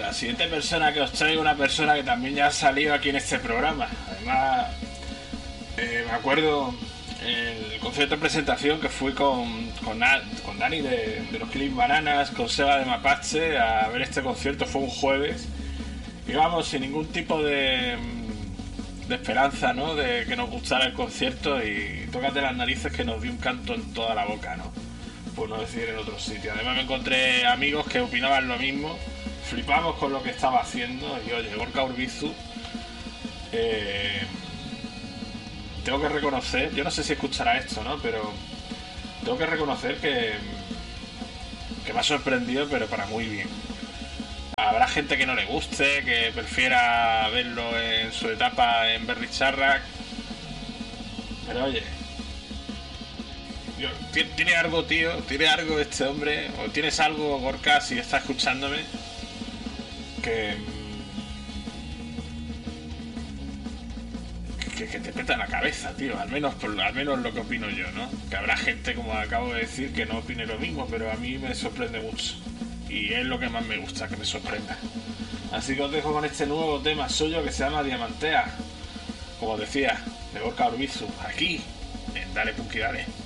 la siguiente persona que os traigo, una persona que también ya ha salido aquí en este programa. Además, me acuerdo el concierto de presentación que fui con Dani de los Killing Bananas, con Seba de Mapache a ver este concierto. Fue un jueves. Íbamos sin ningún tipo de esperanza, ¿no? De que nos gustara el concierto, y tócate las narices que nos dio un canto en toda la boca, ¿no? Por no decir en otro sitio. Además me encontré amigos que opinaban lo mismo. Flipamos con lo que estaba haciendo. Y oye, Gorka Urbizu, tengo que reconocer, yo no sé si escuchará esto, ¿no? Pero tengo que reconocer que me ha sorprendido, pero para muy bien. Habrá gente que no le guste, que prefiera verlo en su etapa en Berry Charrac, pero oye, tiene algo, tío, tiene algo este hombre, o tienes algo, Gorka, si está escuchándome, que te peta la cabeza, tío. Al menos lo que opino yo, ¿no? Que habrá gente, como acabo de decir, que no opine lo mismo, pero a mí me sorprende mucho. Y es lo que más me gusta, que me sorprenda. Así que os dejo con este nuevo tema suyo que se llama Diamantea. Como decía, de Gorka Urbizu, aquí en Dale Punky Dale.